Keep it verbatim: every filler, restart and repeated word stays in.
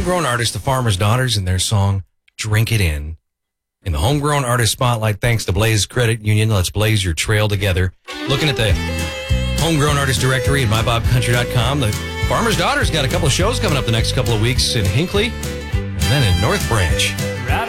homegrown artist, the Farmer's Daughters, and their song, Drink It In. In the Homegrown Artist Spotlight, thanks to Blaze Credit Union, let's blaze your trail together. Looking at the Homegrown Artist Directory at my bob country dot com, the Farmer's Daughters got a couple of shows coming up the next couple of weeks in Hinckley and then in North Branch.